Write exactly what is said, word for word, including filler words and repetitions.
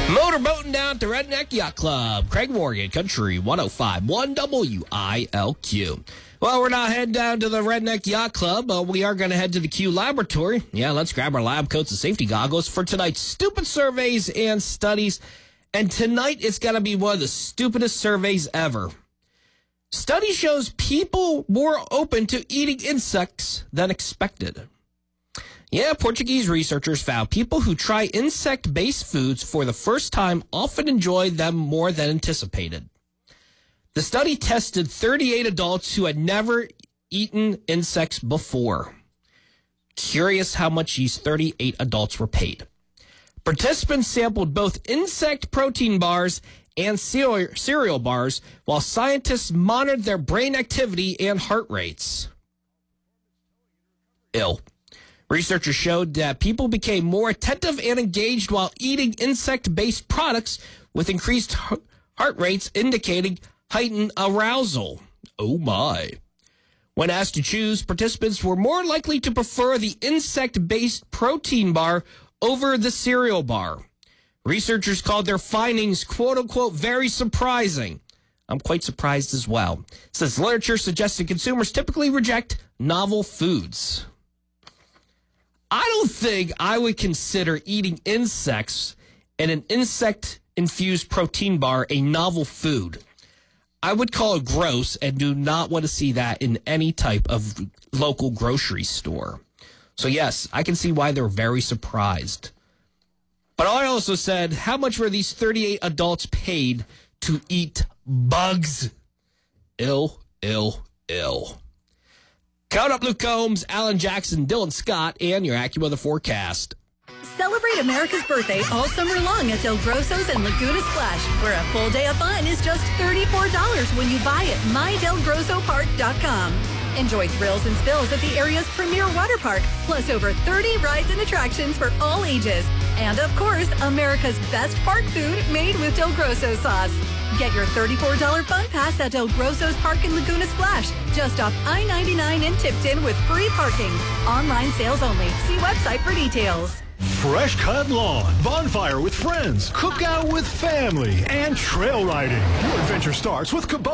Motorboating down at the Redneck Yacht Club. Craig Morgan, Country one oh five point one W I L Q. Well, we're not heading down to the Redneck Yacht Club, but we are going to head to the Q Laboratory. Yeah, let's grab our lab coats and safety goggles for tonight's stupid surveys and studies. And tonight it's going to be one of the stupidest surveys ever. Study shows people more open to eating insects than expected. Yeah, Portuguese researchers found people who try insect-based foods for the first time often enjoy them more than anticipated. The study tested thirty-eight adults who had never eaten insects before. Curious how much these thirty-eight adults were paid. Participants sampled both insect protein bars and cereal bars while scientists monitored their brain activity and heart rates. Ill. Researchers showed that people became more attentive and engaged while eating insect-based products with increased heart rates indicating heightened arousal. Oh my. When asked to choose, participants were more likely to prefer the insect-based protein bar over the cereal bar. Researchers called their findings, quote-unquote, very surprising. I'm quite surprised as well, since literature suggested consumers typically reject novel foods. I don't think I would consider eating insects and an insect-infused protein bar a novel food. I would call it gross and do not want to see that in any type of local grocery store. So yes, I can see why they're very surprised. But I also said, how much were these thirty-eight adults paid to eat bugs? Ill, ill, ill. Count up Luke Combs, Alan Jackson, Dylan Scott, and your AccuWeather forecast. Celebrate America's birthday all summer long at Del Grosso's and Laguna Splash, where a full day of fun is just thirty-four dollars when you buy at my del grosso park dot com. Enjoy thrills and spills at the area's premier water park, plus over thirty rides and attractions for all ages. And of course, America's best park food made with Del Grosso sauce. Get your thirty-four dollars fun pass at Del Grosso's Park in Laguna Splash, just off I ninety-nine in Tipton with free parking. Online sales only. See website for details. Fresh cut lawn, bonfire with friends, cookout with family, and trail riding. Your adventure starts with Kubota.